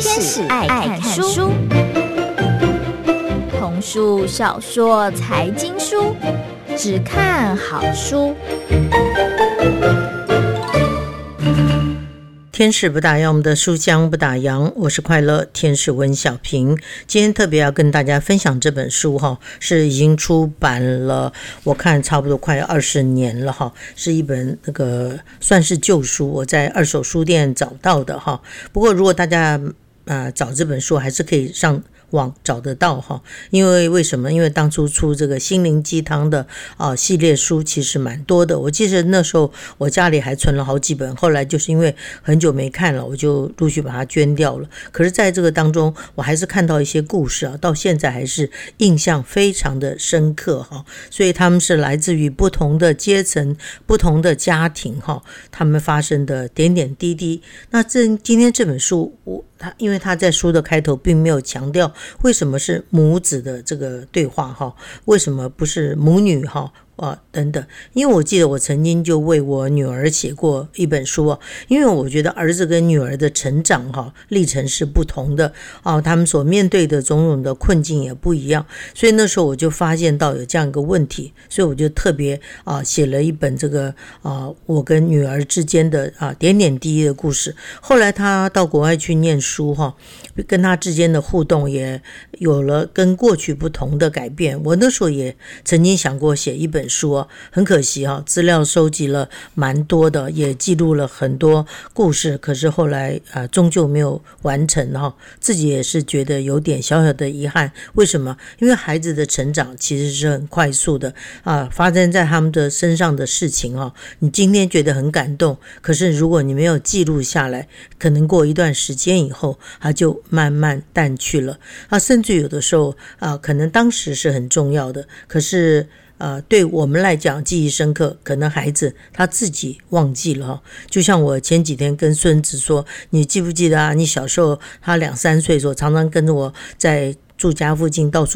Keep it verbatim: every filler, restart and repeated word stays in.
使爱看书，童书、小说、财经书，只看好书。 天使不打烊，我们的书香不打烊，我是快乐天使温小平。今天特别要跟大家分享这本书哈，是已经出版了，我看差不多快二十年了哈，是一本那个算是旧书，我在二手书店找到的哈。不过如果大家呃找这本书，还是可以上网找得到哈，因为为什么？因为当初出这个心灵鸡汤的啊系列书其实蛮多的，我记得那时候我家里还存了好几本，后来就是因为很久没看了，我就陆续把它捐掉了。可是在这个当中，我还是看到一些故事啊，到现在还是印象非常的深刻哈。所以他们是来自于不同的阶层、不同的家庭哈，他们发生的点点滴滴。那这今天这本书，我他因为他在书的开头并没有强调为什么是母子的这个对话哈，为什么不是母女哈啊等等，因为我记得我曾经就为我女儿写过一本书啊，因为我觉得儿子跟女儿的成长哈历程是不同的啊，他们所面对的种种的困境也不一样，所以那时候我就发现到有这样一个问题，所以我就特别啊写了一本这个啊我跟女儿之间的啊点点滴滴的故事。后来他到国外去念书哈，跟他之间的互动也有了跟过去不同的改变。我那时候也曾经想过写一本书啊，很可惜啊，资料收集了蛮多的，也记录了很多故事，可是后来啊，终究没有完成哈，自己也是觉得有点小小的遗憾。为什么？因为孩子的成长其实是很快速的啊，发生在他们的身上的事情啊，你今天觉得很感动，可是如果你没有记录下来，可能过一段时间以后，它就慢慢淡去了啊，甚至有的时候啊，可能当时是很重要的，可是呃，对我们来讲记忆深刻，可能孩子他自己忘记了哈。就像我前几天跟孙子说，你记不记得啊？你小时候他两三岁的时候，常常跟着我在住家附近到处